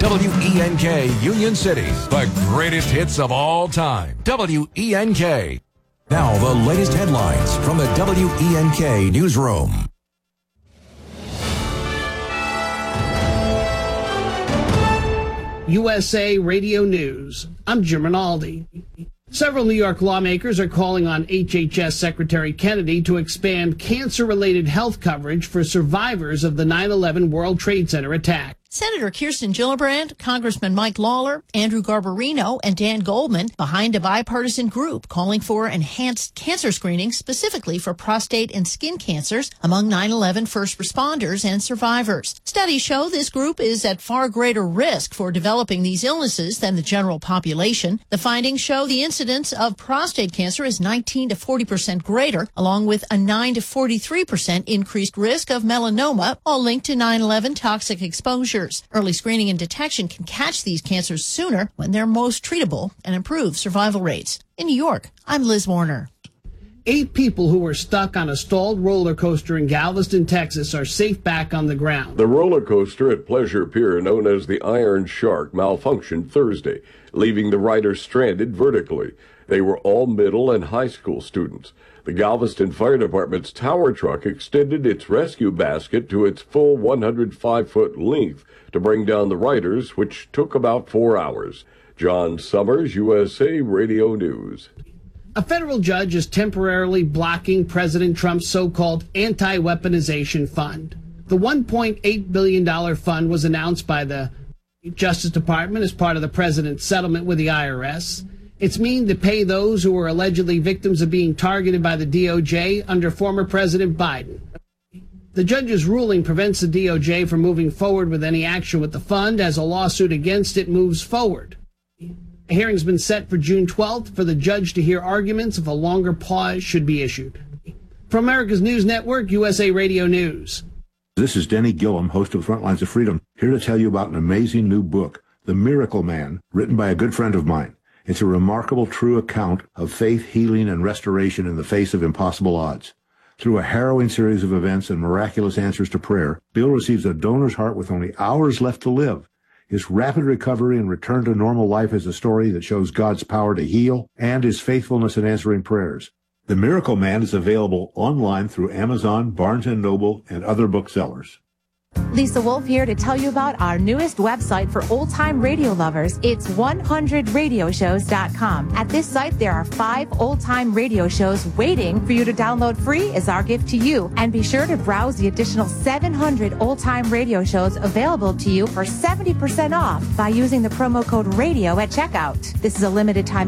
WENK Union City, the greatest hits of all time. WENK. Now the latest headlines from the WENK newsroom. USA Radio News. I'm Jim Rinaldi. Several New York lawmakers are calling on HHS Secretary Kennedy to expand cancer-related health coverage for survivors of the 9/11 World Trade Center attack. Senator Kirsten Gillibrand, Congressman Mike Lawler, Andrew Garbarino, and Dan Goldman behind a bipartisan group calling for enhanced cancer screening specifically for prostate and skin cancers among 9/11 first responders and survivors. Studies show this group is at far greater risk for developing these illnesses than the general population. The findings show the incidence of prostate cancer is 19 to 40% greater, along with a 9 to 43% increased risk of melanoma, all linked to 9/11 toxic exposure. Early screening and detection can catch these cancers sooner when they're most treatable and improve survival rates. In New York, I'm Liz Warner. 8 people who were stuck on a stalled roller coaster in Galveston, Texas, are safe back on the ground. The roller coaster at Pleasure Pier, known as the Iron Shark, malfunctioned Thursday, leaving the riders stranded vertically. They were all middle and high school students. The Galveston Fire Department's tower truck extended its rescue basket to its full 105-foot length to bring down the riders, which took about 4 hours. John Summers, USA Radio News. A federal judge is temporarily blocking President Trump's so-called anti-weaponization fund. The $1.8 billion fund was announced by the Justice Department as part of the president's settlement with the IRS. It's meant to pay those who were allegedly victims of being targeted by the DOJ under former President Biden. The judge's ruling prevents the DOJ from moving forward with any action with the fund as a lawsuit against it moves forward. A hearing's been set for June 12th for the judge to hear arguments if a longer pause should be issued. From America's News Network, USA Radio News. This is Denny Gillum, host of Frontlines of Freedom, here to tell you about an amazing new book, The Miracle Man, written by a good friend of mine. It's a remarkable, true account of faith, healing, and restoration in the face of impossible odds. Through a harrowing series of events and miraculous answers to prayer, Bill receives a donor's heart with only hours left to live. His rapid recovery and return to normal life is a story that shows God's power to heal and his faithfulness in answering prayers. The Miracle Man is available online through Amazon, Barnes & Noble, and other booksellers. Lisa Wolf here to tell you about our newest website for old-time radio lovers. It's 100radioshows.com. At this site, there are 5 old-time radio shows waiting for you to download free as our gift to you. And be sure to browse the additional 700 old-time radio shows available to you for 70% off by using the promo code RADIO at checkout. This is a limited time